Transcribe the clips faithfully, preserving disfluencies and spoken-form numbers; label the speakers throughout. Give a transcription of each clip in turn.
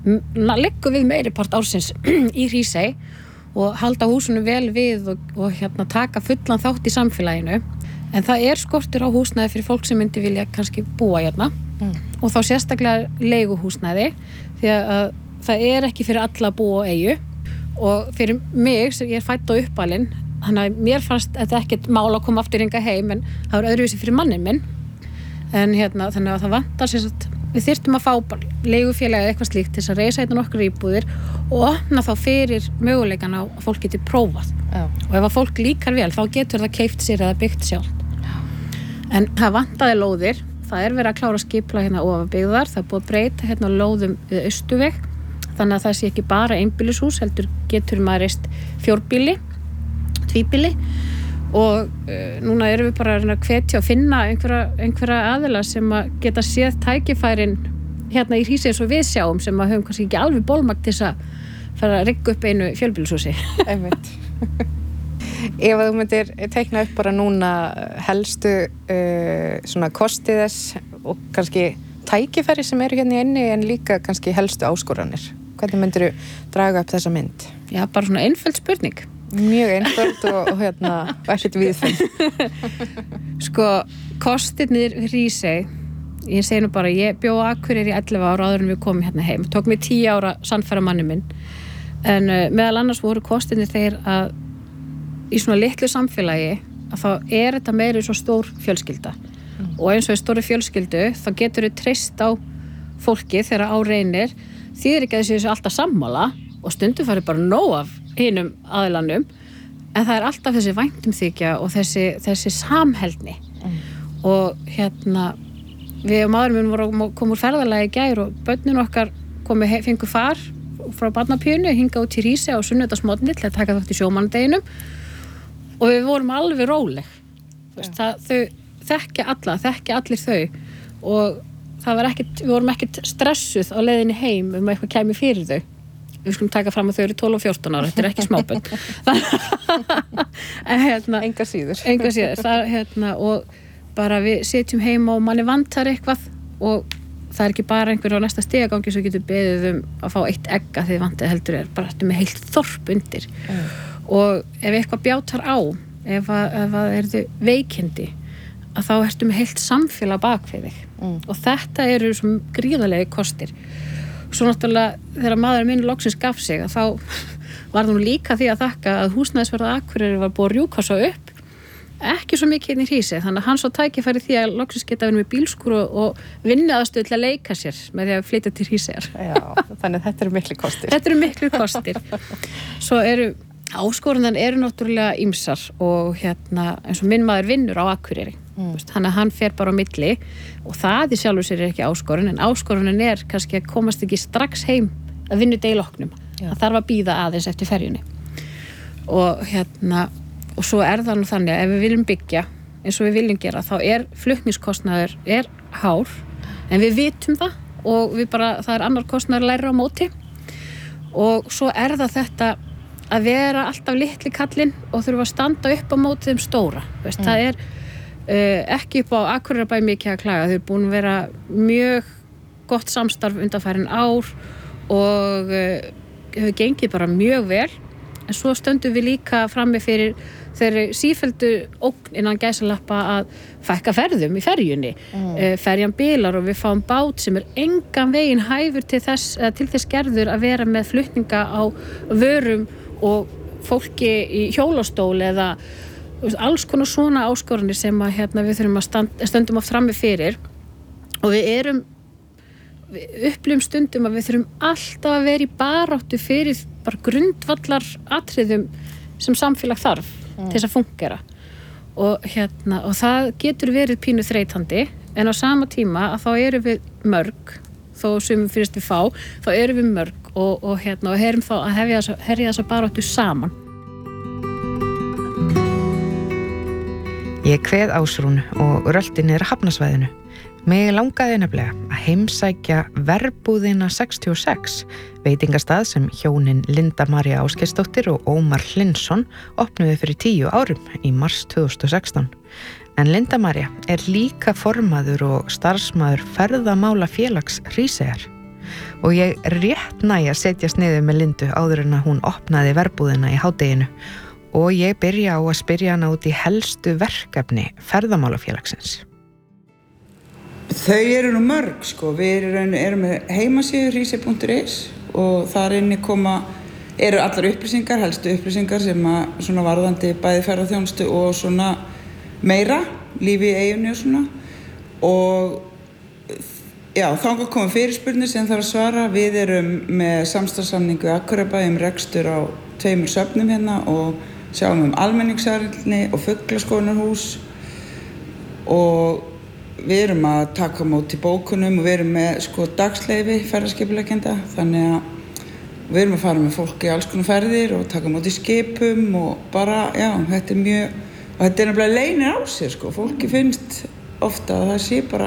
Speaker 1: liggur við meiri part ársins í Hrísey og halda húsunum vel við og, og hérna taka fullan þátt í samfélaginu. En það er skortur á húsnæði fyrir fólk sem myndi vilja kannski búa hérna mm. og þá sérstaklega leiguhúsnæði því að það er ekki fyrir alla að búa á eyju og fyrir mig sem ég er fædd á uppalinn þannig að mér fannst þetta ekkert mál að koma aftur hingað heim en það var öðruvísi fyrir manninn minn en hérna þannig að það vantar sem sagt við þyrftum að fá leigufélag eða eitthvað slíkt til þess að reisa hérna nokkur íbúðir og opna þá fyrir möguleikan að fólk geti prófað. Já. Og ef að fólk líkar vel, þá getur það keypt sér eða byggt sjálft. Já. En það vantaði lóðir, það er verið að klára skipla hérna ofanbyggðar, það er búið að breyta hérna lóðum við Austurveg, þannig að það sé ekki bara einbýlishús, heldur getur maður reist fjórbýli, tvíbýli og uh, núna erum við bara að reyna að hvetja og finna einhverja, einhverja aðila sem að geta séð tækifærin hérna í Hrísey eins og við sjáum sem að höfum kannski ekki alveg bólmagn til þess að fara að rigga upp einu fjölbýlishúsi.
Speaker 2: Einmitt. Ef þú myndir teikna upp bara núna helstu uh, svona kosti þess og kannski tækifæri sem eru hérna inni en líka kannski helstu áskoranir. Hvernig myndir þú draga upp þessa mynd?
Speaker 1: Já, bara svona einföld spurning.
Speaker 2: Mjög einföld og, og hérna ekkert viðfinn.
Speaker 1: Sko, kostirnir við Hrísey, ég segi nú bara, ég bjó á Akureyri í ellefu ára áður en við komum hérna heim. Tók mig tíu ára sannfæra manni minn. En uh, meðal annars voru kostirnir þeir að í svona litlu samfélagi að þá er þetta meiri svo stór fjölskylda. Mm. Og eins og í stóru fjölskyldu, þá getur við treyst á fólki þegar á reynir. Þýðir ekki að þessi alltaf sammála og stundum farið bara nóg af hinum aðilanum en það er alltaf þessi væntumþykja og þessi, þessi samheldni mm. og hérna við og maðurinn minn voru að koma úr ferðalagi í gær og börnin okkar komu fengu far frá barnapíunu hinga út í Hrísey á sunnudagsmorgni til að taka þátt í sjómannadeginum og við vorum alveg róleg Veist, það, þau þekkja alla, þekkja allir þau og það var ekkert, við vorum ekkert stressuð á leiðinni heim um eitthvað kæmi fyrir þau. Við skulum taka fram að þau eru tólf og fjórtán ára, þetta er ekki smábönd. hérna,
Speaker 2: enga síður.
Speaker 1: Enga síður, það, hérna, og bara við sitjum heima og manni vantar eitthvað og það er ekki bara einhver á næsta stigagangi sem getur beðið um að fá eitt egg að þið vantið heldur er bara eftir með heilt þorp undir. Mm. Og ef eitthvað bjátar á, ef að, ef að er þau veikindi, að þá ertu með heilt samfélag bak við þig. Mm. Og þetta eru svo gríðarlegi kostir. Svo náttúrulega þegar maður minn loksins gaf sig að þá var það nú líka því að þakka að húsnæðisverð á Akureyri var búið að rjúka svo upp ekki svo mikið inn í Hrísey þannig að hann svo tækifæri því að loksins geta verið með bílskúr og, og vinnuaðstöðu til að leika sér með því að flytja til Hríseyjar.
Speaker 2: Já, þannig að þetta eru miklu kostir.
Speaker 1: Þetta eru miklu kostir. Svo eru áskorunan eru náttúrulega ýmsar og hérna eins og minn maður vinnur á Akureyri. Mm. Þannig að hann fer bara á milli og það í sjálfur sér er ekki áskorun en áskorunin er kannski að komast ekki strax heim að vinnu deiloknum það þarf að bíða aðeins eftir ferjunni og hérna og svo er það nú þannig að ef við viljum byggja eins og við viljum gera þá er flutningskostnaður er hár en við vitum það og við bara það er annar kostnaður læra á móti og svo er það þetta að vera alltaf litli kallinn og þurfa að standa upp á móti þeim stóra veist, mm. það er Uh, ekki upp á Akureyrarbæ mikið að klaga þau eru búin að vera mjög gott samstarf undanfærin ár og uh, hefur gengið bara mjög vel en svo stöndum við líka frammi fyrir þeirri sífelldu ógn innan gæsalappa að fækka ferðum í ferjunni mm. uh, ferjan bilar og við fáum bát sem er engan veginn hæfur til þess, uh, til þess gerður að vera með flutninga á vörum og fólki í hjólastól eða alls konar svona áskoranir sem að hérna, við þurfum að stand, stöndum oft frammi fyrir og við erum við upplifum stundum að við þurfum alltaf að vera í baráttu fyrir bara grundvallar atriðum sem samfélag þarf mm. til þess að fungera og, hérna, og það getur verið pínu þreytandi en á sama tíma að þá erum við mörg þó sem við finnst við fá þá erum við mörg og, og, hérna, og herum þá að hefja þessa, herja þessa baráttu saman.
Speaker 3: Ég kveð Ásrún og rölti niður Hafnarsvæðinu. Mig langaði nefnilega að heimsækja Verbúðina sextíu og sex, veitingastað sem hjónin Linda María Ásgeirsdóttir og Ómar Hlynsson opnuðu fyrir tíu árum í mars tvö þúsund og sextán. En Linda María er líka formaður og starfsmaður ferðamála félags Hríseyjar. og ég rétt næ að setjast niður með Lindu áður en að hún opnaði verbúðina í hádeginu og ég byrja á að spyrja hana út í helstu verkefni ferðamálafélagsins.
Speaker 4: Þau eru nú mörg, sko. Við erum, erum með heimasíðu hrísey punktur is og þar inni koma, eru allar upplýsingar, helstu upplýsingar sem að svona varðandi bæði ferðaþjónustu og svona meira, lífi í eyjunni og svona. Og já, þangað koma fyrirspurnir sem þarf að svara. Við erum með samstarfssamningu í Akureyrarbæ um rekstur á tveimur söfnum hérna og sjáum um almenningssalerni og fuglaskoðunarhús og við erum að taka á móti bókunum og við erum með sko dagsleyfi ferðaskipuleggjenda, þannig að við erum að fara með fólk í alls konar ferðir og taka á móti skipum og bara, já, þetta er mjög, og þetta er nefnilega leynir á sér, sko. Fólki finnst ofta að það sé bara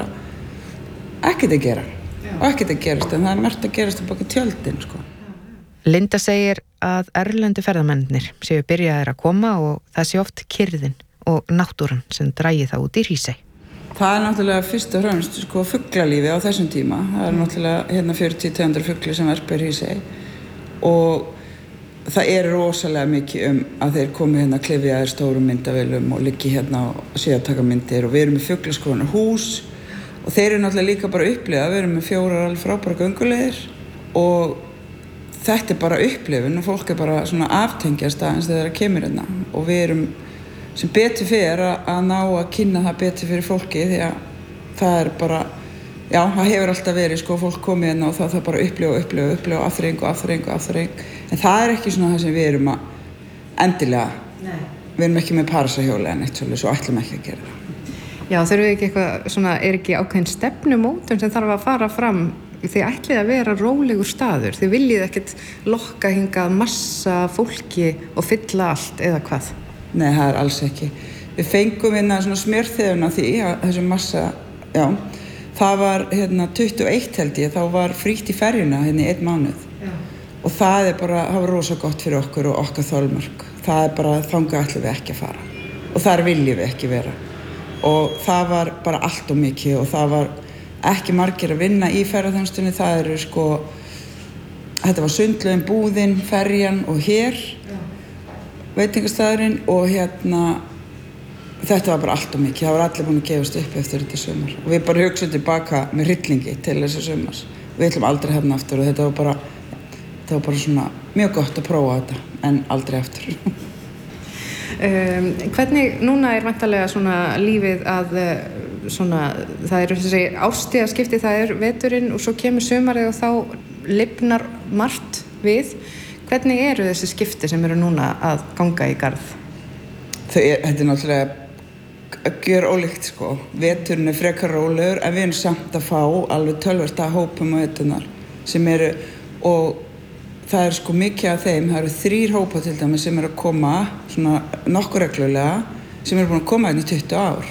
Speaker 4: ekkert að gera já. Og ekkert að gerast, en það er margt að gerast að baka tjöldin, sko.
Speaker 3: Linda segir að erlendu ferðamennir séu byrjaðir að koma og það sé oft kyrrðin og náttúran sem drægi það út í Hrísey.
Speaker 4: Það er náttúrulega fyrst og fremst sko fuglalífi á þessum tíma. Það er náttúrulega hérna fjörutíu til tvö hundruð fugli sem verpa í Hrísey og það er rosalega mikið um að þeir komi hérna klifjaðir stórum myndavélum og liggi hérna og sé að taka myndir og við erum með fuglaskoðunarhús og þeir eru náttúrulega líka bara að upplifa. Við erum með fjórar alveg frábærar gönguleiðir og þetta er bara upplifun og fólk er bara svona aftengjast aðeins þegar það kemur hérna og við erum sem betur fyrir að ná að kynna það betur fyrir fólki því að það er bara, já, það hefur alltaf verið sko, fólk komið hérna og það þarf bara að upplifa, upplifa, upplifa, afþreying og afþreying og afþreying. En það er ekki svona það sem við erum að endilega, Nei. Við erum ekki með parasahjóli en eitt svolítið, svo ætlum ekki að gera það.
Speaker 2: Já, þurfum við ekki eitthvað svona, er ekki ákveðin stefnumótun sem þarf að fara fram? Þið ætlið að vera rólegur staður, þið viljið ekkert lokka hingað massa fólki og fylla allt eða hvað?
Speaker 4: Nei, það er alls ekki. Við fengum hérna svona smjörþefun af því, þessu massa, já. Það var hérna tuttugu og eitt held ég, þá var frítt í ferjuna hérna í einn mánuð. Já. Og það er bara, það var rosa gott fyrir okkur og okkar þolmörk. Það er bara, þangað ætlum við ekki að fara. Og þar viljum við ekki vera. Og það var bara allt og mikið og það var ekki margir að vinna í ferðaþjónustunni. Það eru sko, þetta var sundlaugin, búðin, ferjan og hér. Veitingastæðurinn og hérna þetta var bara allt og mikið, það var allir búin að gefast upp eftir þetta sumar og við bara hugsaum tilbaka með hryllingi til þessa sumars við ætlum aldrei hérna aftur og þetta var bara þetta var bara svona mjög gott að prófa þetta en aldrei aftur
Speaker 2: um, Hvernig núna er væntanlega svona lífið að svona, það eru þessi árstíðaskipti, það er veturinn og svo kemur sumarið og þá lifnar margt við. Hvernig eru þessi skipti sem eru núna að ganga í garð?
Speaker 4: Þau er, þetta er náttúrulega gjör ólíkt sko. Veturinn er frekar rólegur en við erum samt að fá alveg töluvert að hópum á veturnar sem eru og það er sko mikið af þeim, það eru þrír hópa til dæmis sem eru að koma svona nokkuð reglulega sem eru búin að koma hérna í tuttugu ár.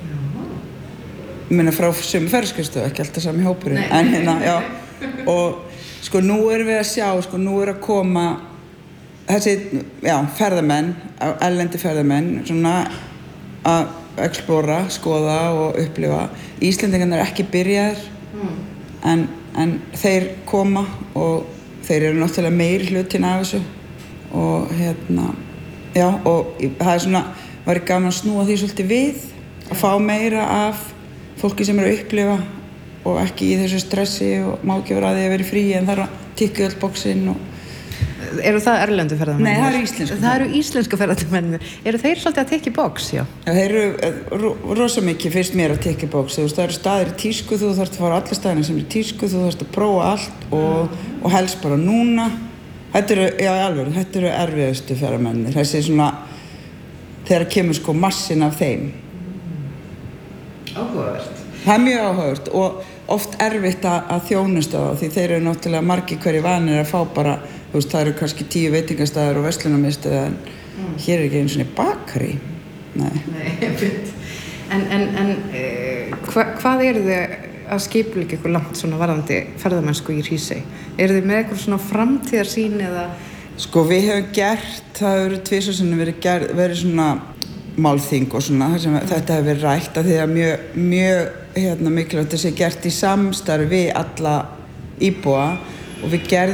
Speaker 4: Ég meina frá sömu ferðaskrifstofu, ekki alltaf sami hópurinn, Nei. En hérna, já, og sko nú erum við að sjá, sko nú er að koma þessi, já, ferðamenn, erlendi ferðamenn, svona að explora, skoða og upplifa. Íslendingarnir er ekki byrjaðir, mm. en, en þeir koma og þeir eru náttúrulega meiri hlutin af þessu og hérna, já, og það er svona, var ég gaman að snúa því svolítið við, að fá meira af fólki sem eru að upplifa og ekki í þessu stressi og má ekki vera að því að vera frí en það er að tikka öll bóksinn og...
Speaker 2: Eru það erlendu ferðamennir?
Speaker 4: Nei, það eru íslensku.
Speaker 2: Það eru íslensku ferðamennir. Eru þeir svolítið að tikka bóks, já?
Speaker 4: Já, þeir eru rosa mikið fyrst mér að tikka bóks. Þú veist, það eru staðir í tísku, þú þarfst að fara á alla staðina sem eru í tísku, þú þarfst að prófa allt og, og helst bara núna. Þetta eru, já, alveg, þetta eru erfiðustu ferðamennir. Þessi svona, þegar kemur sko massin af þeim.
Speaker 2: Áhugavert.
Speaker 4: Það er mjög áhugavert og oft erfitt að, að þjónusta þá því þeir eru náttúrulega margir hverju vanir að fá bara, þú veist, það eru kannski tíu veitingastæðar og verslunarmiðstöð en mm. hér er ekki einu svona bakari. Nei.
Speaker 2: Nei, fint. En, en, en eh, hva, hvað eru þið að skipuleggja ykkur langt svona varðandi ferðamennsku í Hrísey? Eru þið með eitthvað svona framtíðarsýn eða?
Speaker 4: Sko við hefum gert, það eru tvisvar sinnum verið, ger, verið svona málþing og svona, þar sem mm. þetta hefur verið rætt að því að mjög, mjög hérna, mikilvægt að sé gert í samstarfi við alla íbúa og við gerðum